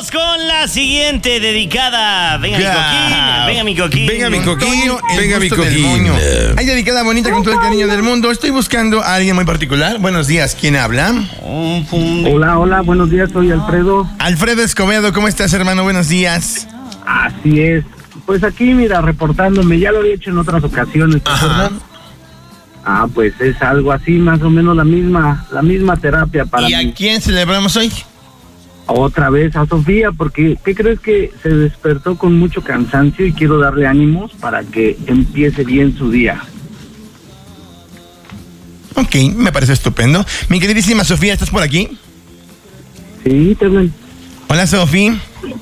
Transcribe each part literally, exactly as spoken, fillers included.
Vamos con la siguiente dedicada. Venga, Ya. mi coquín. Venga, mi coquín. Venga, mi coquín. Antonio, el Venga, mi gusto del coquín. moño. Hay dedicada bonita con todo el cariño del mundo. Estoy buscando a alguien muy particular. Buenos días, ¿quién habla? Hola, hola, buenos días, soy Alfredo. Alfredo Escobedo, ¿cómo estás, hermano? Buenos días. Así es. Pues aquí, mira, reportándome, ya lo había hecho en otras ocasiones, ¿te Ajá. acuerdas? Ah, pues es algo así, más o menos la misma, la misma terapia para ¿Y mí. a quién celebramos hoy? Otra vez a Sofía, porque ¿qué crees que se despertó con mucho cansancio y quiero darle ánimos para que empiece bien su día? Ok, me parece estupendo. Mi queridísima Sofía, ¿estás por aquí? Sí, también. Hola, Sofía.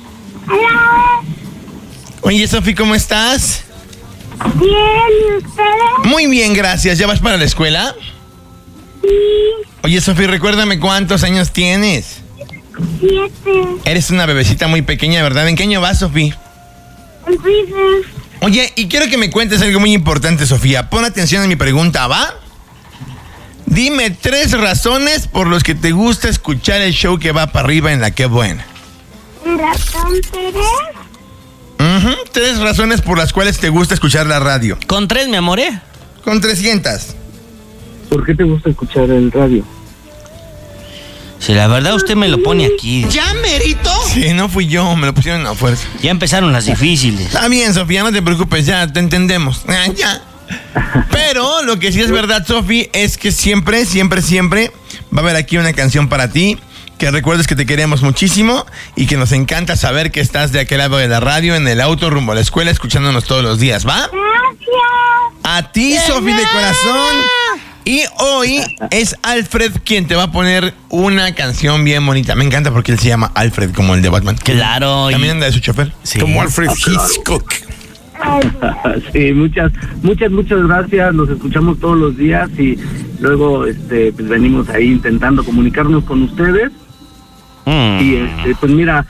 Oye, Sofía, ¿cómo estás? Bien, ¿y ustedes? Muy bien, gracias. ¿Ya vas para la escuela? Sí, Oye, Sofía, recuérdame cuántos años tienes. siete. Eres una bebecita muy pequeña, ¿verdad? ¿En qué año vas, Sofía? Entonces, Oye, y quiero que me cuentes algo muy importante, Sofía. Pon atención a mi pregunta, ¿va? Dime tres razones por las que te gusta escuchar el show que va para arriba en La Qué Buena. el ratón Pérez, Ujú, tres razones por las cuales te gusta escuchar la radio. Con tres, mi amor, ¿eh? Con trescientas. ¿Por qué te gusta escuchar el radio? Si la verdad usted me lo pone aquí. ¿Ya, merito? Sí, no fui yo, me lo pusieron a fuerza. Ya empezaron las difíciles. Está bien, Sofía, no te preocupes, ya te entendemos. Ah, ya. Pero lo que sí es verdad, Sofía, es que siempre, siempre, siempre va a haber aquí una canción para ti. Que recuerdes que te queremos muchísimo y que nos encanta saber que estás de aquel lado de la radio, en el auto, rumbo a la escuela, escuchándonos todos los días, ¿va? gracias. A ti, Sofía, de corazón. Y hoy es Alfred quien te va a poner una canción bien bonita. Me encanta porque él se llama Alfred, como el de Batman. Claro. y- También anda de su chofer. Sí. Como Alfred Hitchcock. Sí, muchas, muchas, muchas gracias. Los escuchamos todos los días y luego, este, pues venimos ahí intentando comunicarnos con ustedes. Mm. Y este, pues mira,